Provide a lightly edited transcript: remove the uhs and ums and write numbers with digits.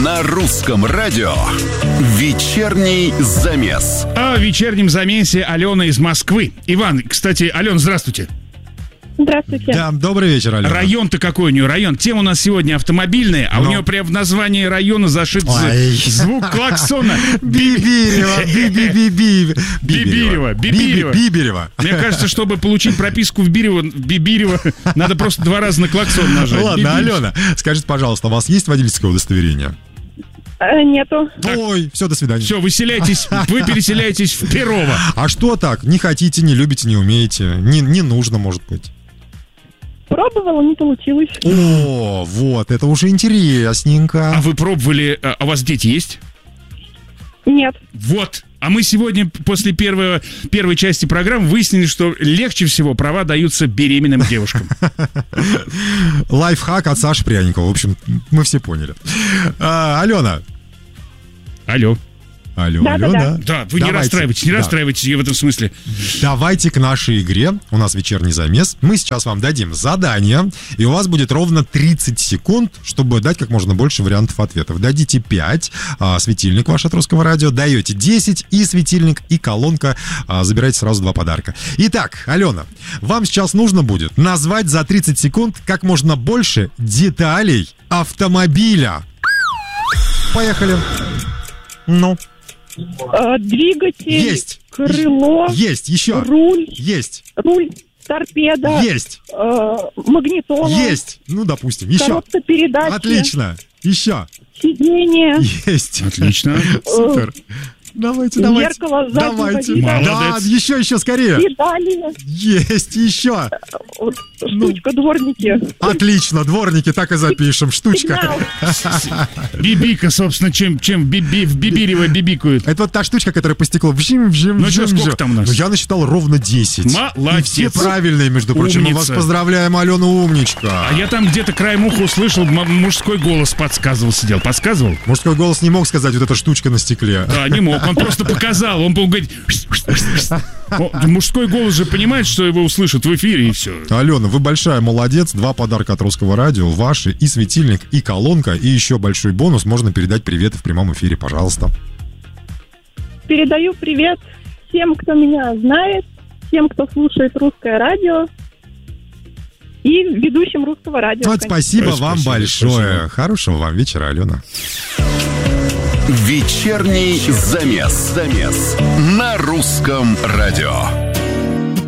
На русском радио вечерний замес. А в вечернем замесе Алена из Москвы. Иван, кстати, Алена, здравствуйте. Здравствуйте. Да, добрый вечер, Алена. Район-то какой у нее? Район. Тема у нас сегодня автомобильная, а у нее прям в названии района зашит звук клаксона. Бибирево. Мне кажется, чтобы получить прописку в Бибирево, надо просто 2 раза на клаксон нажать. Ладно, Алена, скажите, пожалуйста, у вас есть водительское удостоверение? Нету. Ой, все, до свидания. Все, вы переселяетесь в Перово. А что так? Не хотите, не любите, не умеете? Не нужно, может быть. Пробовала, не получилось. О, вот, это уже интересненько. А вы пробовали, а у вас дети есть? Нет. Вот. А мы сегодня после первой части программы выяснили, что легче всего права даются беременным девушкам. Лайфхак от Саши Пряникова. В общем, мы все поняли. Алена. Алло. Алло. Да, вы не расстраивайтесь я в этом смысле. Давайте к нашей игре. У нас вечерний замес. Мы сейчас вам дадим задание, и у вас будет ровно 30 секунд, чтобы дать как можно больше вариантов ответов. Дадите 5, светильник ваш от Русского радио, даете 10, и светильник, и колонка. Забирайте сразу 2 подарка. Итак, Алена, вам сейчас нужно будет назвать за 30 секунд как можно больше деталей автомобиля. Поехали. Ну. Двигатель. Есть. Крыло. Есть. Еще. Руль. Есть. Руль. Торпеда. Есть. Магнитола. Есть. Ну, допустим. Еще. Коробка передач. Отлично. Еще. Сиденье. Есть. Отлично. Супер. Давайте. Зеркало заднего Давайте. вида. Да, еще скорее. Педали. Есть. Еще. Штучка, дворники. Отлично. Дворники, так и запишем. Штучка. Бибика, собственно, чем в Бибирево бибикают. Это вот та штучка, которая по стеклу. Ну что, сколько там у нас? Я насчитал ровно 10. Молодец. И все правильные, между прочим. Мы вас поздравляем, Алена, умничка. А я там где-то краем уха услышал, мужской голос сидел. Подсказывал? Мужской голос не мог сказать вот эта штучка на стекле. Да, не мог. Он просто показал. Он говорит... Мужской голос же понимает, что его услышат в эфире, и все. Алена, вы большая молодец. 2 подарка от Русского радио. Ваши, и светильник, и колонка. И еще большой бонус. Можно передать приветы в прямом эфире, пожалуйста. Передаю привет всем, кто меня знает, всем, кто слушает Русское радио, и ведущим Русского радио. Вот спасибо вам большое. Спасибо. Хорошего вам вечера, Алена. Вечерний замес на русском радио.